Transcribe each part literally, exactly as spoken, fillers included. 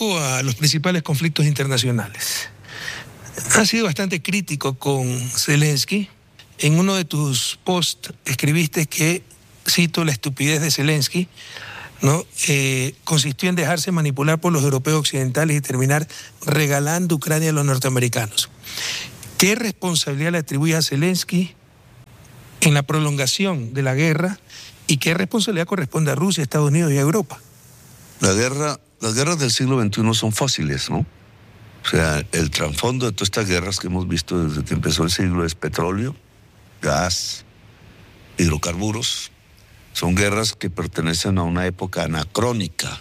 poco a los principales conflictos internacionales. Has sido bastante crítico con Zelensky. En uno de tus posts escribiste que, cito, la estupidez de Zelensky, ¿no? Eh, consistió en dejarse manipular por los europeos occidentales y terminar regalando Ucrania a los norteamericanos. ¿Qué responsabilidad le atribuye a Zelensky en la prolongación de la guerra y qué responsabilidad corresponde a Rusia, Estados Unidos y a Europa? La guerra, las guerras del siglo veintiuno son fósiles, ¿no? O sea, el trasfondo de todas estas guerras que hemos visto desde que empezó el siglo es petróleo, gas, hidrocarburos. Son guerras que pertenecen a una época anacrónica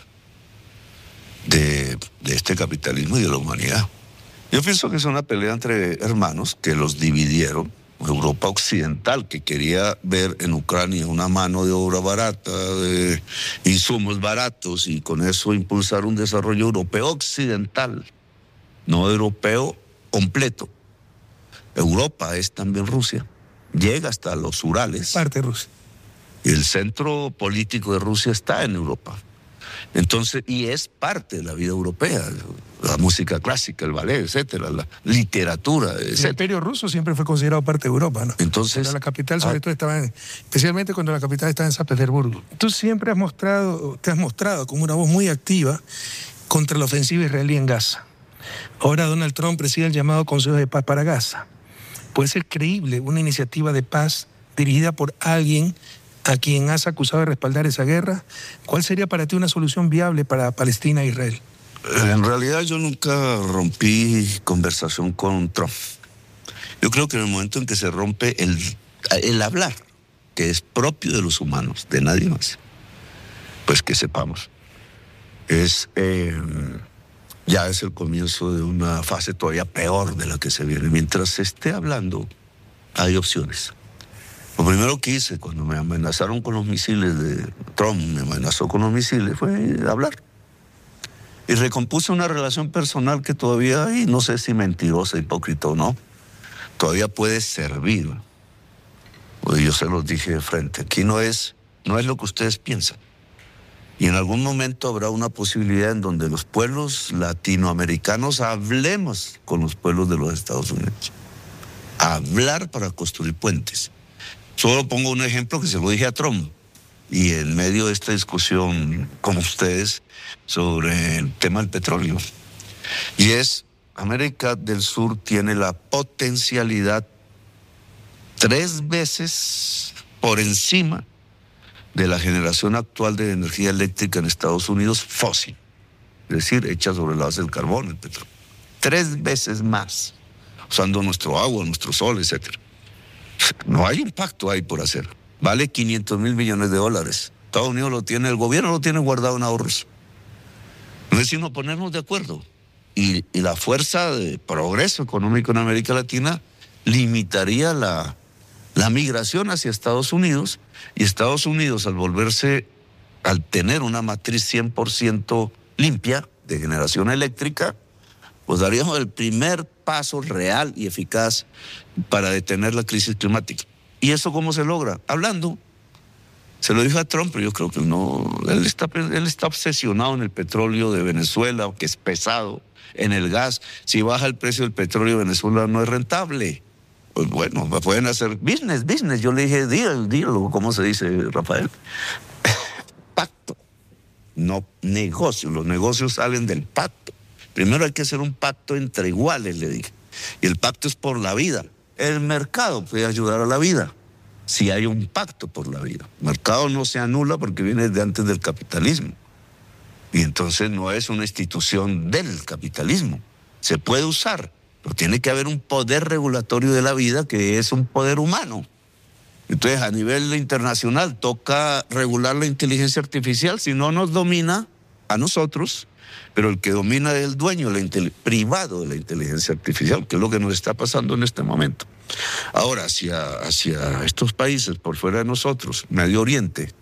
de, de este capitalismo y de la humanidad. Yo pienso que es una pelea entre hermanos que los dividieron. Europa occidental, que quería ver en Ucrania una mano de obra barata, de insumos baratos, y con eso impulsar un desarrollo europeo occidental, no europeo completo. Europa es también Rusia, llega hasta los Urales. Parte de Rusia. Y el centro político de Rusia está en Europa. Entonces, y es parte de la vida europea, la música clásica, el ballet, etcétera, la literatura, etcétera. El Imperio Ruso siempre fue considerado parte de Europa, ¿no? Entonces, cuando la capital, sobre ah, todo, estaba en, especialmente cuando la capital estaba en San Petersburgo. Tú siempre has mostrado, te has mostrado como una voz muy activa contra la ofensiva israelí en Gaza. Ahora Donald Trump preside el llamado Consejo de Paz para Gaza. ¿Puede ser creíble una iniciativa de paz dirigida por alguien a quien has acusado de respaldar esa guerra? ¿Cuál sería para ti una solución viable para Palestina e Israel? En realidad yo nunca rompí conversación con Trump. Yo creo que en el momento en que se rompe el, el hablar, que es propio de los humanos, de nadie más, pues que sepamos, es eh, ya es el comienzo de una fase todavía peor de la que se viene. Mientras se esté hablando, hay opciones. Lo primero que hice cuando me amenazaron con los misiles de Trump, me amenazó con los misiles, fue hablar. Y recompuse una relación personal que todavía, y no sé si mentirosa, hipócrita o no, todavía puede servir. Pues yo se los dije de frente, aquí no es, no es lo que ustedes piensan. Y en algún momento habrá una posibilidad en donde los pueblos latinoamericanos hablemos con los pueblos de los Estados Unidos. Hablar para construir puentes. Solo pongo un ejemplo que se lo dije a Trump. Y en medio de esta discusión con ustedes sobre el tema del petróleo. Y es, América del Sur tiene la potencialidad tres veces por encima de la generación actual de energía eléctrica en Estados Unidos fósil. Es decir, hecha sobre la base del carbón, el petróleo. Tres veces más, usando nuestro agua, nuestro sol, etcétera. No hay un pacto ahí por hacer. Vale quinientos mil millones de dólares. Estados Unidos lo tiene, el gobierno lo tiene guardado en ahorros. No es sino ponernos de acuerdo. Y, y la fuerza de progreso económico en América Latina limitaría la, la migración hacia Estados Unidos. Y Estados Unidos, al volverse, al tener una matriz cien por ciento limpia de generación eléctrica, pues daríamos el primer paso real y eficaz para detener la crisis climática. ¿Y eso cómo se logra? Hablando. Se lo dijo a Trump, pero yo creo que no. Él está, él está obsesionado en el petróleo de Venezuela, que es pesado, en el gas. Si baja el precio del petróleo, Venezuela no es rentable. Pues bueno, pueden hacer business, business. Yo le dije, deal, deal, ¿cómo se dice, Rafael? Pacto, no negocio. Los negocios salen del pacto. Primero hay que hacer un pacto entre iguales, le dije. Y el pacto es por la vida. El mercado puede ayudar a la vida si hay un pacto por la vida. El mercado no se anula porque viene de antes del capitalismo. Y entonces no es una institución del capitalismo. Se puede usar, pero tiene que haber un poder regulatorio de la vida que es un poder humano. Entonces, a nivel internacional toca regular la inteligencia artificial, si no nos domina a nosotros, pero el que domina es el dueño la privado de la inteligencia artificial, que es lo que nos está pasando en este momento. Ahora, hacia, hacia estos países por fuera de nosotros, Medio Oriente,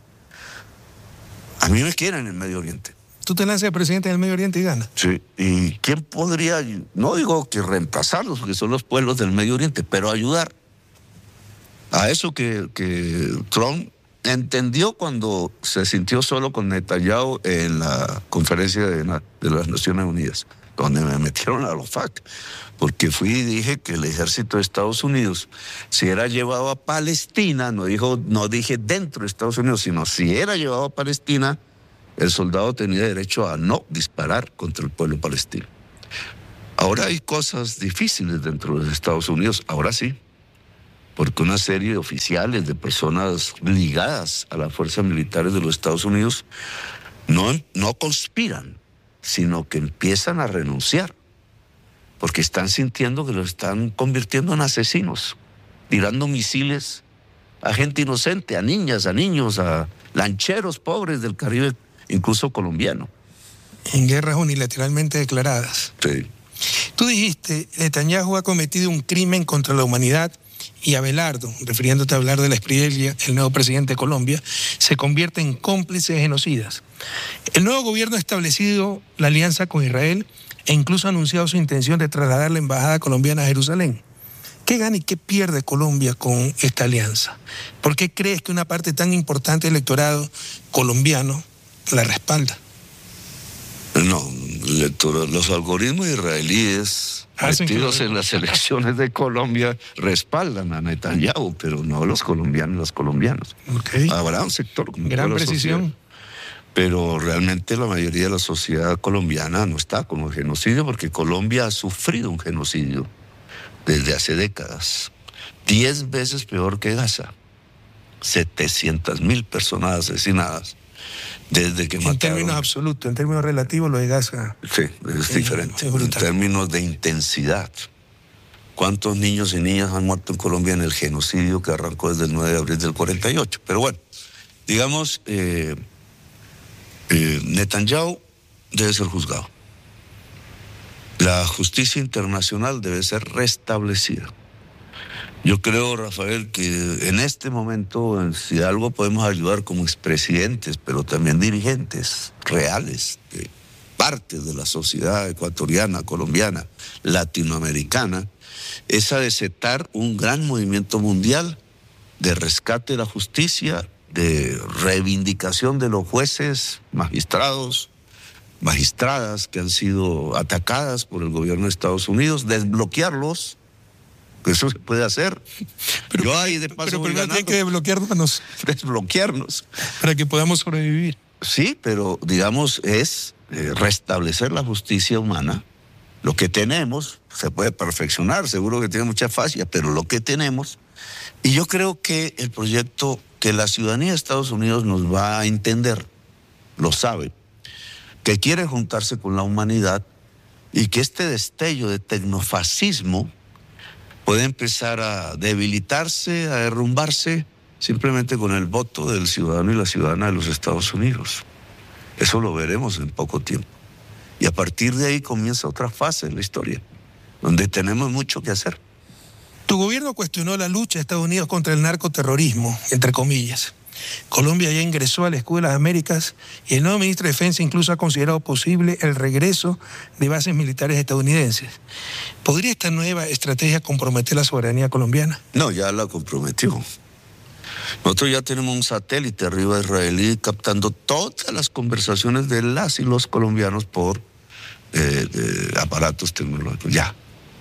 a mí me quieren en el Medio Oriente. Tú te lanzas de presidente del Medio Oriente y ganas. Sí, ¿y quién podría, no digo que reemplazarlos, porque son los pueblos del Medio Oriente, pero ayudar a eso que, que Trump entendió cuando se sintió solo con Netanyahu en la conferencia de, de las Naciones Unidas, donde me metieron a los F A C, porque fui y dije que el ejército de Estados Unidos, si era llevado a Palestina, no, dijo, no dije dentro de Estados Unidos, sino si era llevado a Palestina, el soldado tenía derecho a no disparar contra el pueblo palestino. Ahora hay cosas difíciles dentro de Estados Unidos, ahora sí, porque una serie de oficiales, de personas ligadas a las fuerzas militares de los Estados Unidos, no, no conspiran, sino que empiezan a renunciar, porque están sintiendo que los están convirtiendo en asesinos, tirando misiles a gente inocente, a niñas, a niños, a lancheros pobres del Caribe, incluso colombiano. En guerras unilateralmente declaradas. Sí. Tú dijiste, Netanyahu ha cometido un crimen contra la humanidad y Abelardo, refiriéndote a Abelardo de la Espriella, el nuevo presidente de Colombia, se convierte en cómplice de genocidas. El nuevo gobierno ha establecido la alianza con Israel e incluso ha anunciado su intención de trasladar la embajada colombiana a Jerusalén. ¿Qué gana y qué pierde Colombia con esta alianza? ¿Por qué crees que una parte tan importante del electorado colombiano la respalda? No, los algoritmos israelíes metidos en las elecciones de Colombia respaldan a Netanyahu, pero no los colombianos, los colombianos. Okay. Habrá un sector como gran precisión. Sociedad, pero realmente la mayoría de la sociedad colombiana no está con el genocidio, porque Colombia ha sufrido un genocidio desde hace décadas, diez veces peor que Gaza, setecientas mil personas asesinadas. Desde que en mataron. términos absolutos, en términos relativos, lo de Gaza. Sí, es diferente. Es en términos de intensidad. ¿Cuántos niños y niñas han muerto en Colombia en el genocidio que arrancó desde el nueve de abril del cuarenta y ocho? Pero bueno, digamos, eh, eh, Netanyahu debe ser juzgado. La justicia internacional debe ser restablecida. Yo creo, Rafael, que en este momento, si algo podemos ayudar como expresidentes, pero también dirigentes reales, de partes de la sociedad ecuatoriana, colombiana, latinoamericana, es a desatar un gran movimiento mundial de rescate de la justicia, de reivindicación de los jueces, magistrados, magistradas que han sido atacadas por el gobierno de Estados Unidos, desbloquearlos. Eso se puede hacer. Pero, Yo ahí de paso pero voy primero ganando. hay que desbloquearnos. Desbloquearnos. Para que podamos sobrevivir. Sí, pero digamos es eh, restablecer la justicia humana. Lo que tenemos se puede perfeccionar, seguro que tiene muchas fallas, pero lo que tenemos. Y yo creo que el proyecto que la ciudadanía de Estados Unidos nos va a entender, lo sabe, que quiere juntarse con la humanidad y que este destello de tecnofascismo puede empezar a debilitarse, a derrumbarse simplemente con el voto del ciudadano y la ciudadana de los Estados Unidos. Eso lo veremos en poco tiempo. Y a partir de ahí comienza otra fase de la historia, donde tenemos mucho que hacer. Tu gobierno cuestionó la lucha de Estados Unidos contra el narcoterrorismo, entre comillas. Colombia ya ingresó al escudo de las Américas y el nuevo ministro de Defensa incluso ha considerado posible el regreso de bases militares estadounidenses. ¿Podría esta nueva estrategia comprometer la soberanía colombiana? No, ya la comprometió. Nosotros ya tenemos un satélite arriba israelí captando todas las conversaciones de las y los colombianos por eh, de aparatos tecnológicos. Ya.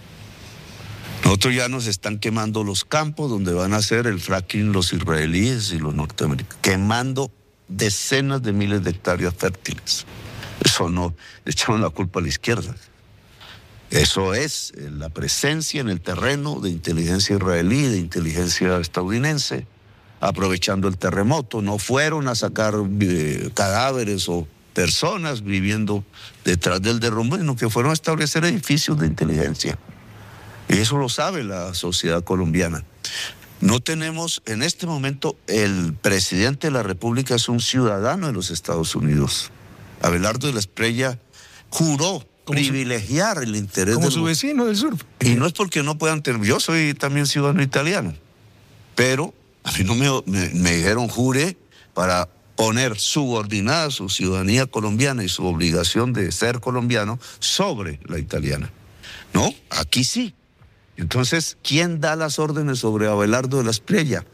Nosotros ya nos están quemando los campos donde van a hacer el fracking los israelíes y los norteamericanos, quemando decenas de miles de hectáreas fértiles. Eso no, le echaron la culpa a la izquierda. Eso es la presencia en el terreno de inteligencia israelí, de inteligencia estadounidense, aprovechando el terremoto. No fueron a sacar eh, cadáveres o personas viviendo detrás del derrumbe, sino que fueron a establecer edificios de inteligencia. Y eso lo sabe la sociedad colombiana. No tenemos, en este momento, el presidente de la República es un ciudadano de los Estados Unidos. Abelardo de la Espriella juró privilegiar su, el interés como del... su vecino del sur. Y no es porque no puedan tener... Yo soy también ciudadano italiano, pero a mí no me, me, me dijeron jure para poner subordinada su ciudadanía colombiana y su obligación de ser colombiano sobre la italiana. No, aquí sí. Entonces, ¿quién da las órdenes sobre Abelardo de la Espriella?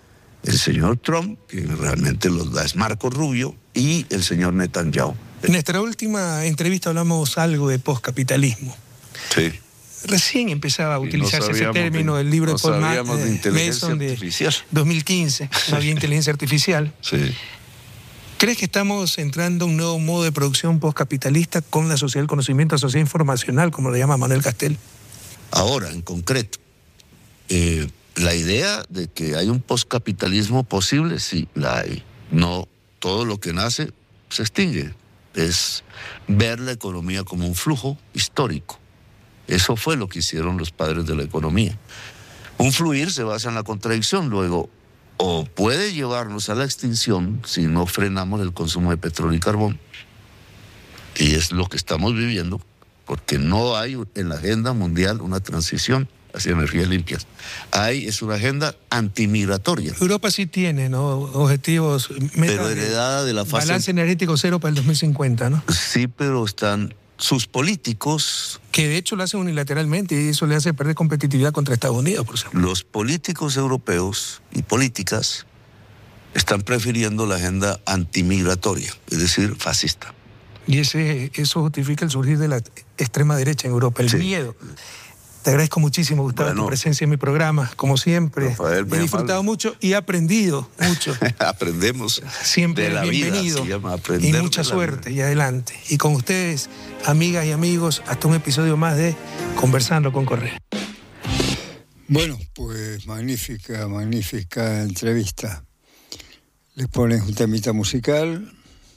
El señor Trump, que realmente los da, es Marco Rubio, y el señor Netanyahu. En nuestra última entrevista hablamos algo de poscapitalismo. Sí. Recién empezaba a utilizarse no ese término de, del libro no de Paul Ma- de inteligencia Mason artificial. de dos mil quince, no había inteligencia artificial. Sí. ¿Crees que estamos entrando a un nuevo modo de producción postcapitalista con la sociedad del conocimiento, la sociedad informacional, como lo llama Manuel Castel? Ahora, en concreto, eh, la idea de que hay un postcapitalismo posible, sí, la hay. No todo lo que nace se extingue. Es ver la economía como un flujo histórico. Eso fue lo que hicieron los padres de la economía. Un fluir se basa en la contradicción, luego, o puede llevarnos a la extinción si no frenamos el consumo de petróleo y carbón, y es lo que estamos viviendo, porque no hay en la agenda mundial una transición hacia energías limpias. Hay, es una agenda antimigratoria. Europa sí tiene, ¿no?, objetivos, metas, pero heredada de la fase... balance energético cero para el dos mil cincuenta, ¿no? Sí, pero están sus políticos... Que de hecho lo hacen unilateralmente y eso le hace perder competitividad contra Estados Unidos, por ejemplo. Los políticos europeos y políticas están prefiriendo la agenda antimigratoria, es decir, fascista. Y ese, eso justifica el surgir de la extrema derecha en Europa, el sí. miedo. Te agradezco muchísimo, Gustavo, bueno, tu presencia en mi programa, como siempre. Rafael, he disfrutado amable. mucho y he aprendido mucho. Aprendemos siempre de la bienvenido vida, se llama y mucha suerte y adelante. Y con ustedes, amigas y amigos, hasta un episodio más de Conversando con Correa. Bueno, pues magnífica, magnífica entrevista. Les pones un temita musical.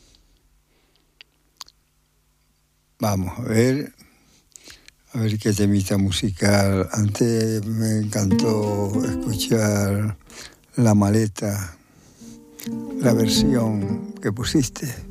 Vamos a ver... A ver qué temita musical. Antes me encantó escuchar La Maleta, la versión que pusiste.